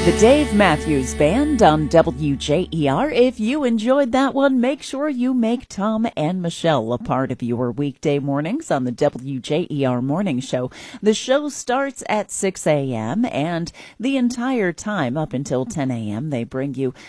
The Dave Matthews Band on WJER. If you enjoyed that one, make sure you make Tom and Michelle a part of your weekday mornings on the WJER Morning Show. The show starts at 6 a.m. and the entire time up until 10 a.m. they bring you